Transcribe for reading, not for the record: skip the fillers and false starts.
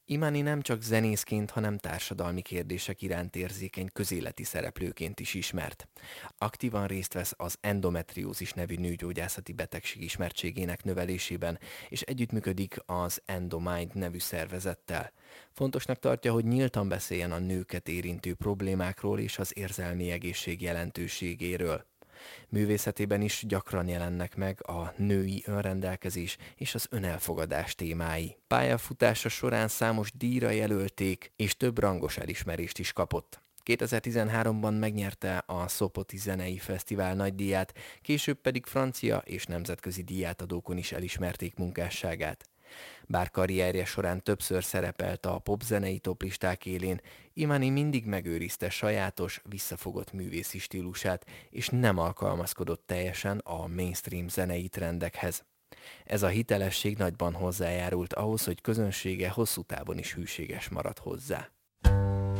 Imani nem csak zenészként, hanem társadalmi kérdések iránt érzékeny közéleti szereplőként is ismert. Aktívan részt vesz az endometriózis nevű nőgyógyászati betegség ismertségének növelésében, és együttműködik az Endomind nevű szervezettel. Fontosnak tartja, hogy nyíltan beszéljen a nőket érintő problémákról és az érzelmi egészség jelentőségéről. Művészetében is gyakran jelennek meg a női önrendelkezés és az önelfogadás témái. Pályafutása során számos díjra jelölték, és több rangos elismerést is kapott. 2013-ban megnyerte a Sopoti Zenei Fesztivál nagydíját, később pedig francia és nemzetközi díjátadókon is elismerték munkásságát. Bár karrierje során többször szerepelt a popzenei toplisták élén, Imani mindig megőrizte sajátos, visszafogott művészi stílusát, és nem alkalmazkodott teljesen a mainstream zenei trendekhez. Ez a hitelesség nagyban hozzájárult ahhoz, hogy közönsége hosszú távon is hűséges maradt hozzá.